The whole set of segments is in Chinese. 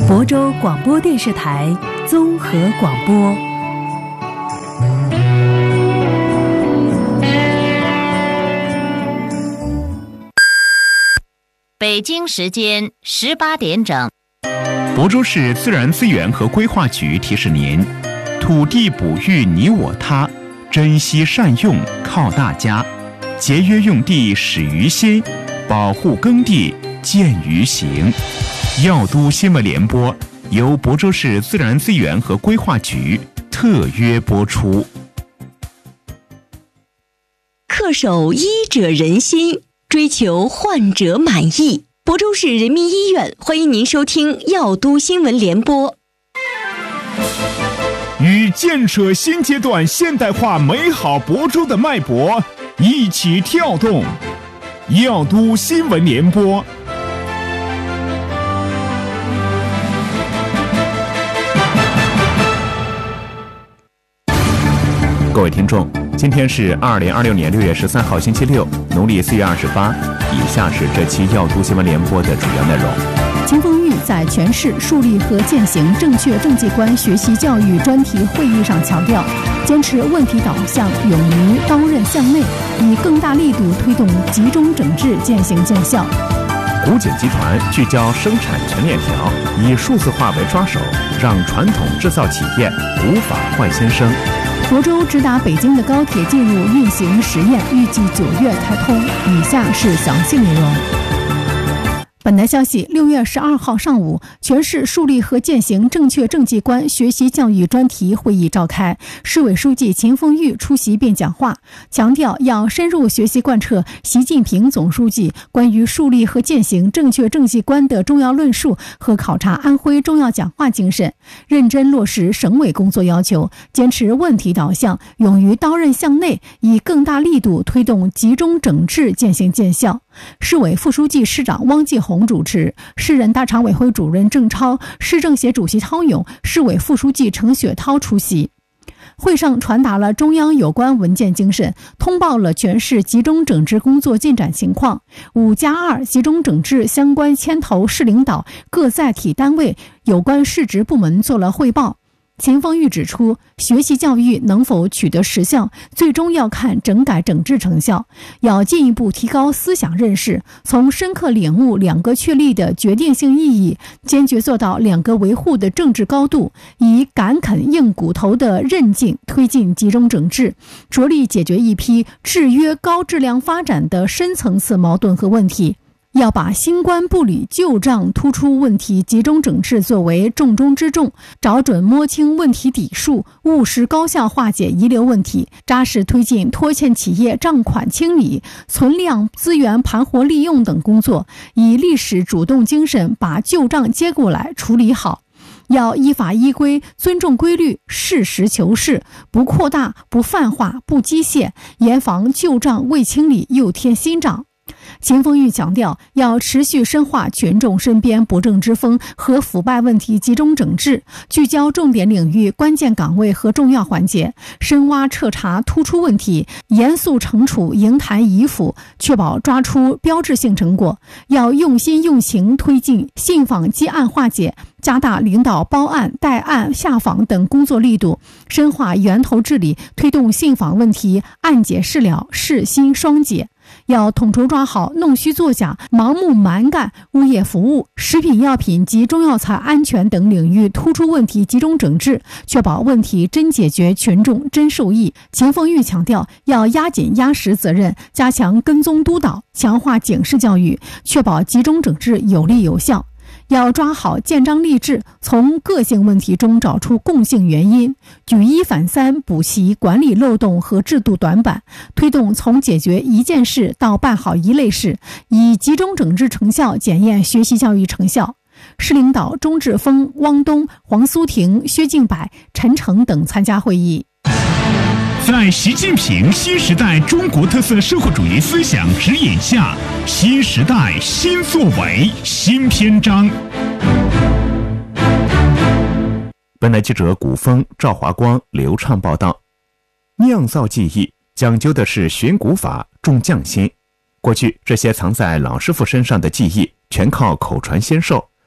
亳州广播电视台综合广播。 北京时间18点整。 亳州市自然资源和规划局提示您：土地哺育你我他，珍惜善用靠大家，节约用地始于心，保护耕地见于行。药都新闻联播由亳州市自然资源和规划局特约播出。 恪守医者仁心，追求患者满意。亳州市人民医院欢迎您收听药都新闻联播。 与建设新阶段现代化美好亳州的脉搏一起跳动，药都新闻联播。各位听众，今天是2026年6月13号星期六，农历4月28。以下是这期药都新闻联播的主要内容。 秦凤玉在全市树立和践行正确政绩观学习教育专题会议上强调，坚持问题导向，勇于刀刃向内，以更大力度推动集中整治渐行渐效。 古井集团聚焦生产全链条，以数字化为抓手，让传统制造企业无法换新生。 亳州直达北京的高铁进入运行实验，预计9月开通。以下是详细内容。本台消息，6月12号上午，全市树立和践行正确政绩观学习教育专题会议召开，市委书记秦凤玉出席并讲话，强调要深入学习贯彻习近平总书记关于树立和践行正确政绩观的重要论述和考察安徽重要讲话精神，认真落实省委工作要求，坚持问题导向，勇于刀刃向内，以更大力度推动集中整治渐行渐效。市委副书记、市长汪继红主持，市人大常委会主任郑超、市政协主席汤勇、市委副书记程雪涛出席。会上传达了中央有关文件精神，通报了全市集中整治工作进展情况。5+2集中整治相关牵头市领导、各载体单位、有关市直部门做了汇报。秦凤玉指出，学习教育能否取得实效，最终要看整改整治成效，要进一步提高思想认识，从深刻领悟两个确立的决定性意义，坚决做到两个维护的政治高度，以敢啃硬骨头的韧劲推进集中整治，着力解决一批制约高质量发展的深层次矛盾和问题。要把新官不理旧账突出问题集中整治作为重中之重，找准摸清问题底数，务实高效化解遗留问题，扎实推进拖欠企业账款清理、存量资源盘活利用等工作，以历史主动精神把旧账接过来处理好。要依法依规，尊重规律，实事求是，不扩大、不泛化、不机械，严防旧账未清理又添新账。秦凤玉强调，要持续深化群众身边不正之风和腐败问题集中整治，聚焦重点领域、关键岗位和重要环节，深挖彻查突出问题，严肃惩处营谈疑腐，确保抓出标志性成果。要用心用情推进信访积案化解，加大领导包案、带案、下访等工作力度，深化源头治理，推动信访问题案解事了、事新双解。要统筹抓好弄虚作假、盲目蛮干、物业服务、食品药品及中药材安全等领域突出问题集中整治，确保问题真解决、群众真受益。秦凤玉强调，要压紧压实责任，加强跟踪督导，强化警示教育，确保集中整治有力有效。要抓好建章立制，从个性问题中找出共性原因，举一反三，补齐管理漏洞和制度短板，推动从解决一件事到办好一类事，以集中整治成效检验学习教育成效。市领导钟志峰、汪东、黄苏婷、薛敬柏、陈诚等参加会议。 在习近平新时代中国特色社会主义思想指引下，新时代新作为新篇章。本台记者古风、赵华光流畅报道。酿造技艺讲究的是循古法、重匠心。过去这些藏在老师傅身上的技艺全靠口传先授，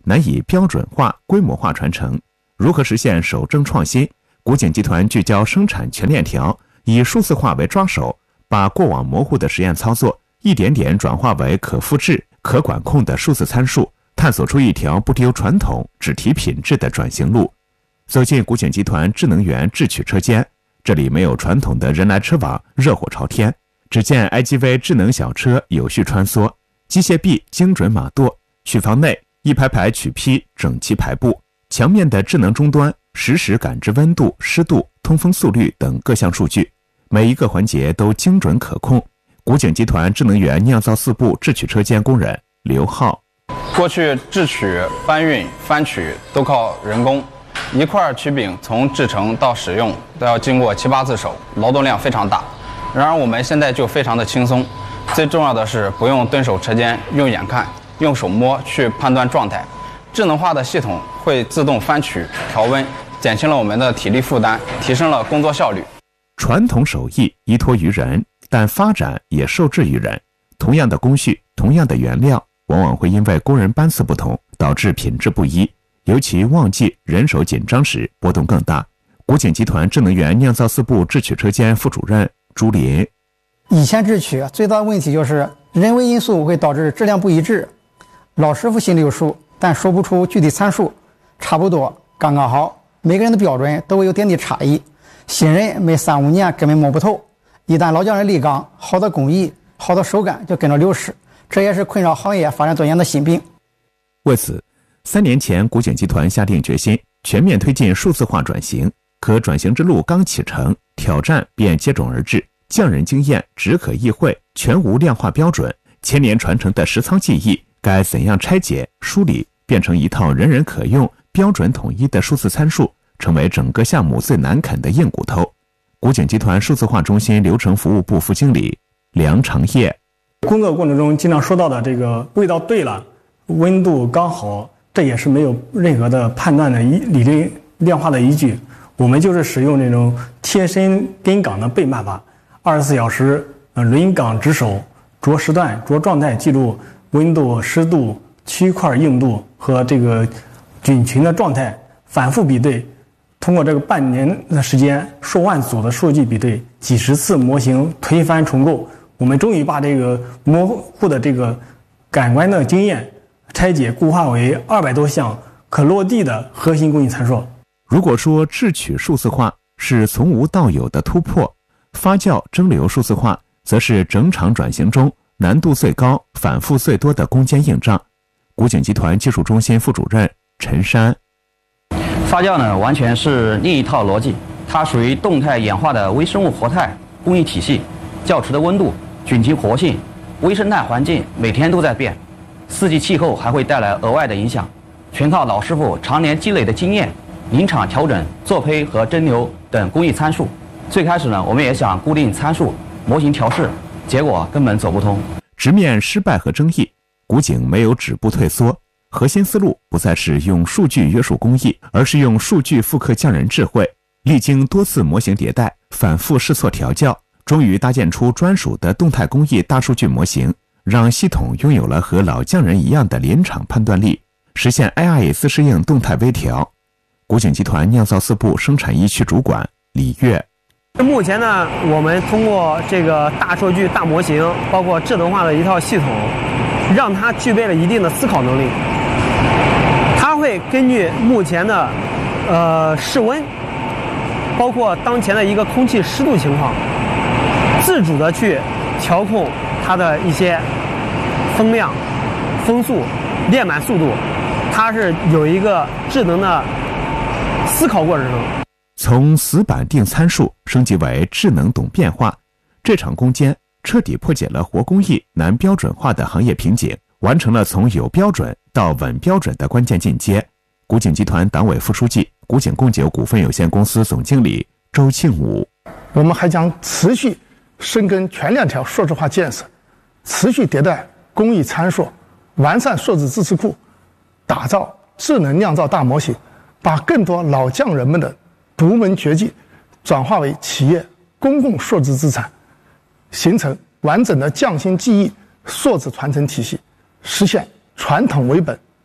难以标准化、规模化传承。如何实现守正创新？古井集团聚焦生产全链条，以数字化为抓手，把过往模糊的实验操作一点点转化为可复制、可管控的数字参数，探索出一条不丢传统、只提品质的转型路。走进古井集团智能源智取车间，这里没有传统的人来车往、热火朝天，只见 IGV 智能小车有序穿梭，机械臂精准码舵，取房内一排排取坯整齐排布，墙面的智能终端实时感知温度、湿度、通风速率等各项数据，每一个环节都精准可控。古井集团智能源酿造4部制取车间工人刘浩： 过去制取、搬运、翻取都靠人工，一块曲柄从制成到使用都要经过7、8次手，劳动量非常大。然而我们现在就非常的轻松，最重要的是不用蹲守车间，用眼看、用手摸去判断状态。智能化的系统会自动翻取、调温，减轻了我们的体力负担，提升了工作效率。 传统手艺依托于人，但发展也受制于人。同样的工序，同样的原料，往往会因为工人班次不同，导致品质不一。尤其旺季人手紧张时，波动更大。古井集团智能源酿造4部制取车间副主任朱林： 以前制取最大的问题就是人为因素会导致质量不一致，老师傅心里有数，但说不出具体参数，差不多刚刚好，每个人的标准都会有点滴差异，新人没3、5年根本摸不透。一旦老匠人立岗，好的工艺、好的手感就跟着流失，这也是困扰行业发展多年的心病。 为此，3年前古井集团下定决心全面推进数字化转型。可转型之路刚启程，挑战便接踵而至。匠人经验只可意会，全无量化标准。千年传承的实操技艺，该怎样拆解、梳理，变成一套人人可用、标准统一的数字参数，成为整个项目最难啃的硬骨头。古井集团数字化中心流程服务部副经理梁长业： 工作过程中经常说到的这个味道对了，温度刚好，这也是没有任何的判断的理论量化的依据。我们就是使用这种贴身跟岗的背办法，24小时轮岗值守，着时段、着状态记录温度、湿度、区块硬度和这个菌群的状态，反复比对。通过这个半年的时间，数万组的数据比对，几十次模型推翻重构，我们终于把这个模糊的这个感官的经验拆解固化为200多项可落地的核心工艺参数。 如果说制取数字化是从无到有的突破，发酵蒸馏数字化则是整场转型中难度最高、反复最多的攻坚硬仗。古井集团技术中心副主任陈山： 发酵呢，完全是另一套逻辑，它属于动态演化的微生物活态工艺体系，窖池的温度、菌群活性、微生态环境每天都在变，四季气候还会带来额外的影响，全靠老师傅常年积累的经验。临场调整、做胚和蒸馏等工艺参数。最开始呢，我们也想固定参数、模型调试，结果根本走不通。 直面失败和争议，古井没有止步退缩，核心思路不再是用数据约束工艺，而是用数据复刻匠人智慧。历经多次模型迭代、反复试错调教，终于搭建出专属的动态工艺大数据模型，让系统拥有了和老匠人一样的临场判断力，实现 AI 自适应动态微调。古井集团酿造4部生产一区主管李跃： 目前呢，我们通过这个大数据、大模型，包括智能化的一套系统，让它具备了一定的思考能力。它会根据目前的室温，包括当前的一个空气湿度情况，自主的去调控它的一些风量、风速、炼满速度，它是有一个智能的思考过程。 从死板定参数升级为智能懂变化，这场攻坚彻底破解了活工艺难标准化的行业瓶颈，完成了从有标准到稳标准的关键进阶。古井集团党委副书记、古井贡酒股份有限公司总经理周庆武： 我们还将持续深耕全链条数字化建设，持续迭代工艺参数，完善数字知识库，打造智能酿造大模型，把更多老匠人们的独门绝技转化为企业公共数字资产，形成完整的匠心技艺数字传承体系，实现传统为本、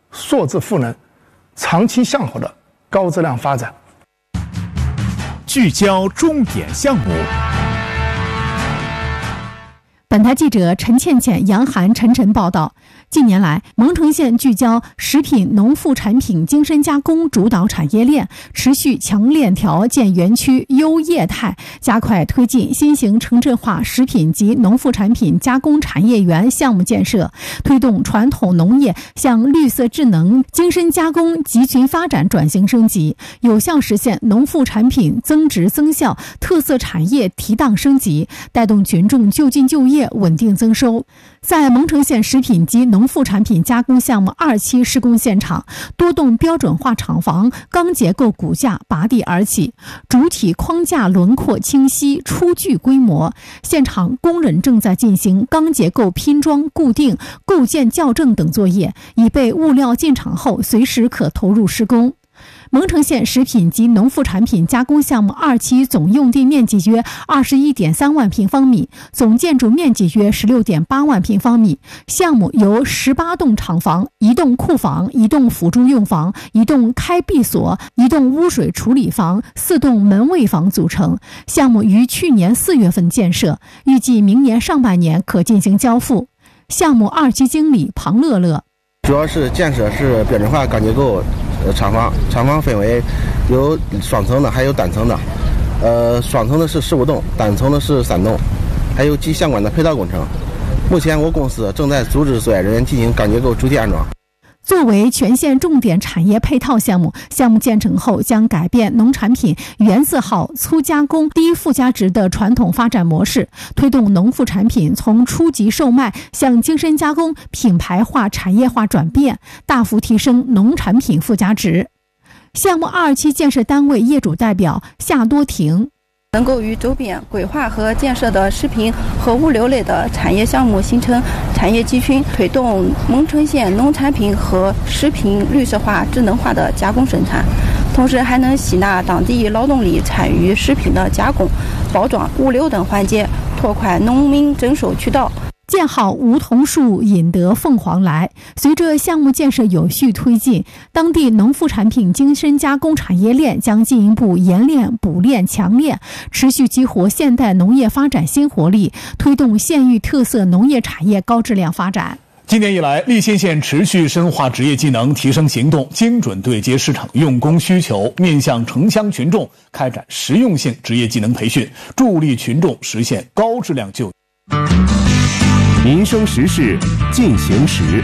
素质赋能，长期向好的高质量发展。 聚焦重点项目。 本台记者陈倩倩、杨涵、陈报道。近年来，蒙城县聚焦食品农副产品精深加工主导产业链，持续强链条建园区优业态，加快推进新型城镇化食品及农副产品加工产业园项目建设，推动传统农业向绿色智能精深加工集群发展转型升级，有效实现农副产品增值增效、特色产业提档升级，带动群众就近就业、稳定增收。在蒙城县食品及农副产品加工项目2期施工现场，多栋标准化厂房钢结构骨架拔地而起，主体框架轮廓清晰，初具规模。现场工人正在进行钢结构拼装、固定、构件校正等作业，以备物料进场后随时可投入施工。蒙城县食品及农副产品加工项目2期总用地面积约 21.3 万平方米，总建筑面积约 16.8 万平方米。项目由18栋厂房、1栋库房、1栋辅助用房、1栋开闭所、1栋污水处理房、4栋门卫房组成。项目于去年4月份建设，预计明年上半年可进行交付。项目2期经理庞乐乐。 主要是建设是标准化钢结构厂房分为有双层的，还有单层的。双层的是15栋，单层的是3栋，还有及相关的配套工程。目前我公司正在组织作业人员进行钢结构主体安装。 作为全县重点产业配套项目，项目建成后将改变农产品原字号粗加工低附加值的传统发展模式，推动农副产品从初级售卖向精深加工、品牌化、产业化转变，大幅提升农产品附加值。项目2期建设单位业主代表夏多亭。 能够与周边规划和建设的食品和物流类的产业项目形成产业集群，推动蒙城县农产品和食品绿色化、智能化的加工生产，同时还能吸纳当地劳动力参与食品的加工、包装、物流等环节，拓宽农民征收渠道。 建好梧桐树，引得凤凰来。随着项目建设有序推进，当地农副产品精深加工产业链将进一步研炼、补炼、强炼，持续激活现代农业发展新活力，推动县域特色农业产业高质量发展。 今年以来，溧县县持续深化职业技能提升行动，精准对接市场用工需求，面向城乡群众开展实用性职业技能培训，助力群众实现高质量就业。 民生时事进行时。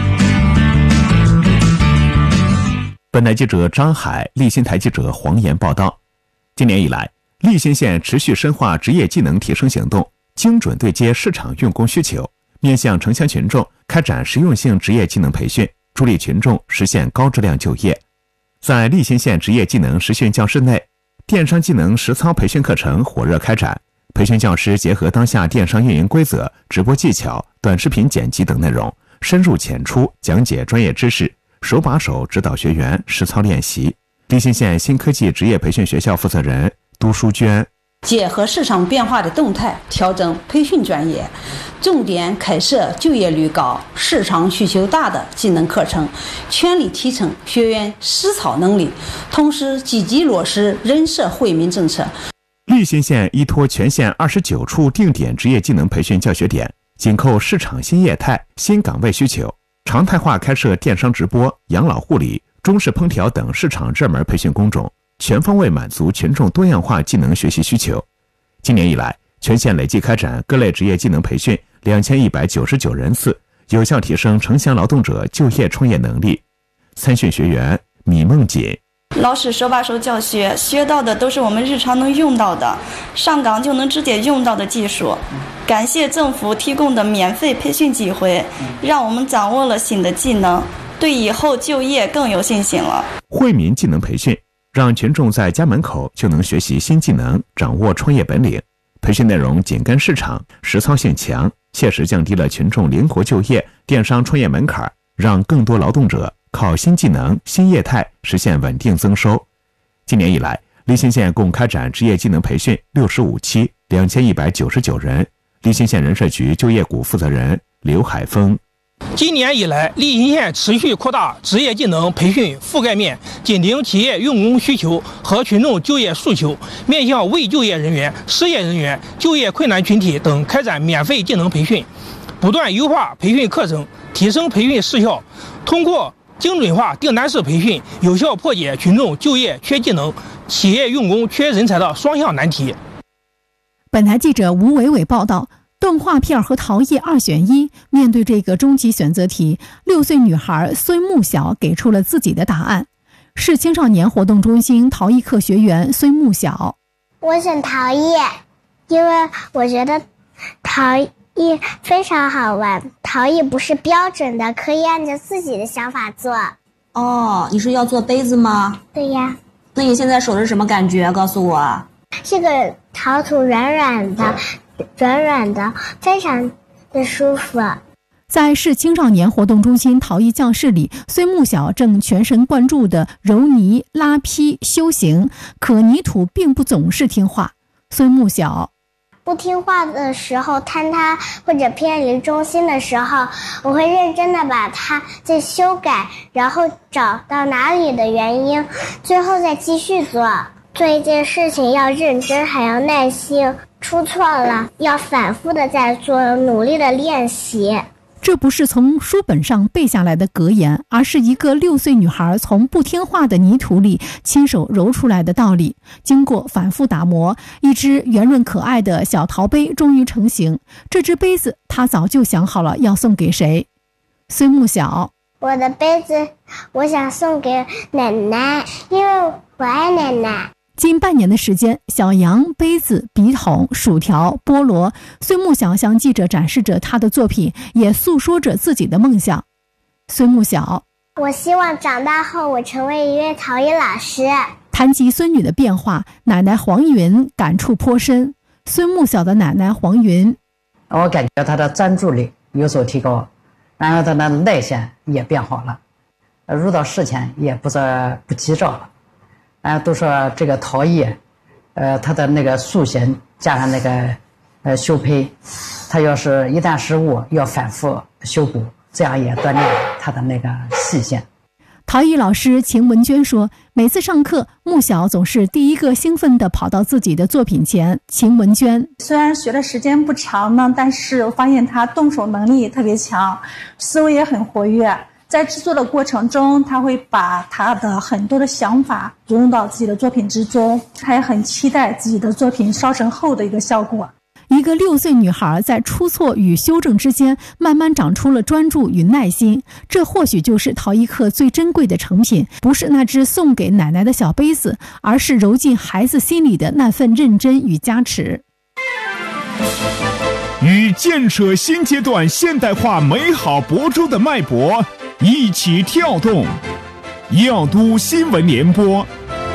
本台记者张海、溧新台记者黄岩报道。今年以来，溧新县持续深化职业技能提升行动，精准对接市场用工需求，面向城乡群众开展实用性职业技能培训，助力群众实现高质量就业。在溧新县职业技能实训教室内，电商技能实操培训课程火热开展。培训教师结合当下电商运营规则、直播技巧、短视频剪辑等内容，深入浅出讲解专业知识，手把手指导学员实操练习。溧新县新科技职业培训学校负责人杜淑娟。 结合市场变化的动态，调整培训专业，重点开设就业率高、市场需求大的技能课程，全力提升学员实操能力，同时积极落实人社惠民政策。 溧新县依托全县29处定点职业技能培训教学点，紧扣市场新业态、新岗位需求，常态化开设电商直播、养老护理、中式烹调等市场热门培训工种，全方位满足群众多样化技能学习需求。今年以来，全县累计开展各类职业技能培训2199人次，有效提升城乡劳动者就业创业能力。参训学员米梦锦。 老师手把手教学，学到的都是我们日常能用到的，上岗就能直接用到的技术。感谢政府提供的免费培训机会，让我们掌握了新的技能，对以后就业更有信心了。 惠民技能培训，让群众在家门口就能学习新技能，掌握创业本领。培训内容紧跟市场，实操性强，切实降低了群众灵活就业、电商创业门槛，让更多劳动者靠新技能、新业态实现稳定增收。今年以来，溧新县共开展职业技能培训65期，2199人。溧新县人社局就业股负责人刘海峰。 今年以来，利辛县持续扩大职业技能培训覆盖面，紧盯企业用工需求和群众就业诉求，面向未就业人员、失业人员、就业困难群体等开展免费技能培训，不断优化培训课程，提升培训时效，通过精准化订单式培训，有效破解群众就业缺技能、企业用工缺人才的双向难题。 本台记者吴伟伟报道。动画片和陶艺2选1，面对这个终极选择题，6岁女孩孙木晓给出了自己的答案。市青少年活动中心陶艺课学员孙木晓： 我选陶艺，因为我觉得陶艺非常好玩，陶艺不是标准的，可以按照自己的想法做。 哦，你是要做杯子吗？ 对呀。 那你现在手是什么感觉？告诉我。 这个陶土软软的，非常的舒服。 在市青少年活动中心陶艺教室里，孙木晓正全神贯注地揉泥、拉坯、修行，可泥土并不总是听话。孙木晓不听话的时候，坍塌或者偏离中心的时候，我会认真的把它再修改，然后找到哪里的原因，最后再继续做。做一件事情要认真，还要耐心，出错了要反复的再做，努力的练习。 这不是从书本上背下来的格言，而是一个6岁女孩从不听话的泥土里亲手揉出来的道理。经过反复打磨，一只圆润可爱的小陶杯终于成型。这只杯子她早就想好了要送给谁。孙木晓： 我的杯子我想送给奶奶，因为我爱奶奶。 近半年的时间，小羊、杯子、笔筒、薯条、菠萝，孙木晓向记者展示着他的作品，也诉说着自己的梦想。孙木晓： 我希望长大后我成为一位陶艺老师。 谈及孙女的变化，奶奶黄云感触颇深。孙木晓的奶奶黄云： 我感觉她的专注力有所提高，然后她的耐心也变好了，遇到事情也不急躁了。都说这个陶艺，它的那个塑形加上那个修胚，它要是一旦失误，要反复修补，这样也锻炼它的那个细线。 陶艺老师秦文娟说，每次上课，木晓总是第一个兴奋地跑到自己的作品前。秦文娟： 虽然学的时间不长呢，但是我发现他动手能力特别强，思维也很活跃。在制作的过程中，他会把他的很多的想法融入到自己的作品之中，他也很期待自己的作品烧成后的一个效果。 一个6岁女孩在出错与修正之间慢慢长出了专注与耐心，这或许就是陶艺课最珍贵的成品，不是那只送给奶奶的小杯子，而是揉进孩子心里的那份认真与加持。 与建设新阶段现代化美好亳州的脉搏一起跳动，耀都新闻联播。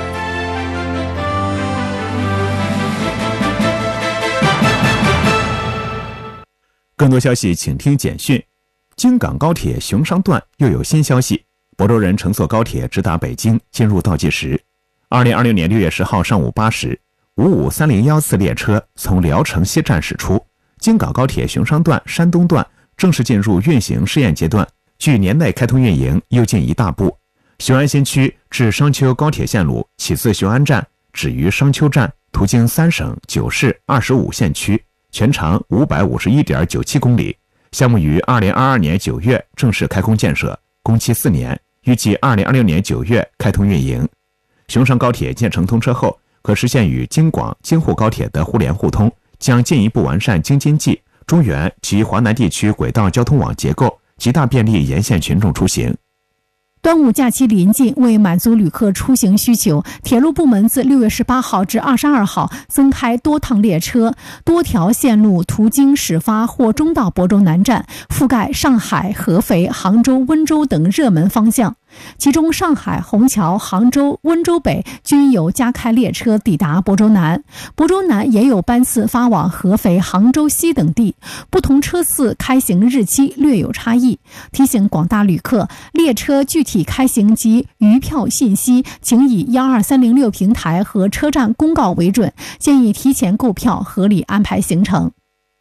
更多消息请听简讯。京港高铁熊商段又有新消息，亳州人乘坐高铁直达北京，进入倒计时。2026年6月10号上午8时，55301次列车从聊城西站驶出，京港高铁熊商段山东段正式进入运行试验阶段，距年内开通运营又进一大步。雄安新区至商丘高铁线路起自雄安站，止于商丘站，途经3省9市25县区，全长551.97公里。项目于2022年9月正式开工建设，工期4年，预计2026年9月开通运营。熊商高铁建成通车后，可实现与京广、京沪高铁的互联互通，将进一步完善京津冀、中原及华南地区轨道交通网结构，极大便利沿线群众出行。 端午假期临近，为满足旅客出行需求，铁路部门自6月18号至22号增开多趟列车，多条线路途经始发或终到亳州南站，覆盖上海、合肥、杭州、温州等热门方向。其中上海、虹桥、杭州、温州北均有加开列车抵达亳州南，亳州南也有班次发往合肥、杭州西等地，不同车次开行日期略有差异。提醒广大旅客，列车具体开行及余票信息请以12306平台和车站公告为准，建议提前购票，合理安排行程。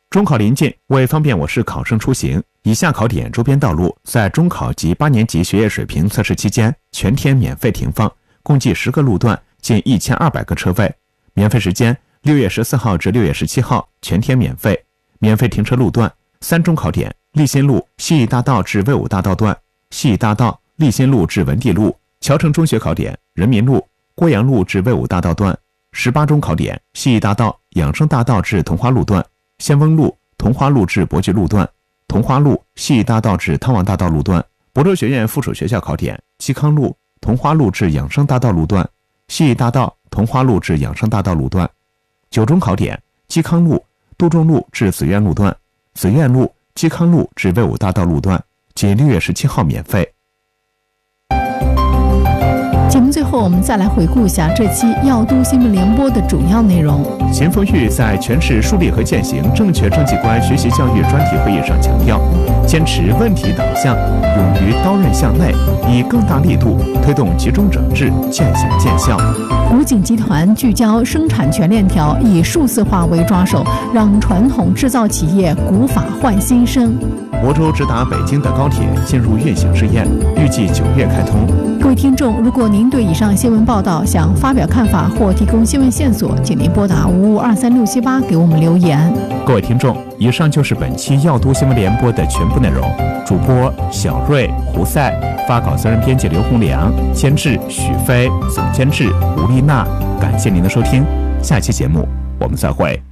中考临近，为方便我市考生出行，以下考点周边道路在中考及8年级学业水平测试期间全天免费停放，共计10个路段，近1200个车位。免费时间6月14号至6月17号全天免费。免费停车路段3中考点：立新路西义大道至魏武大道段、西义大道、立新路至文地路。乔城中学考点：人民路郭阳路至魏武大道段。18中考点：西义大道养生大道至桐花路段、先锋路桐花路至博聚路段、桐花路西义大道至汤王大道路段。亳州学院附属学校考点：嵇康路桐花路至养生大道路段、西义大道桐花路至养生大道路段。9中考点：嵇康路杜仲路至紫苑路段、紫苑路嵇康路至魏武大道路段，仅6月17号免费。 节目最后，我们再来回顾一下这期耀都新闻联播的主要内容。 秦凤玉在全市树立和践行正确政绩观学习教育专题会议上强调，坚持问题导向，勇于刀刃向内，以更大力度推动集中整治，渐行渐效。 武警集团聚焦生产全链条，以数字化为抓手，让传统制造企业古法换新生。 亳州直达北京的高铁进入运行试验，预计9月开通。 各位听众，如果您对以上新闻报道想发表看法或提供新闻线索，请您拨打5523-678给我们留言。 各位听众，以上就是本期耀都新闻联播的全部内容。主播小瑞、胡赛，发稿责任编辑刘洪良，监制许飞，总监制吴丽娜。感谢您的收听，下期节目我们再会。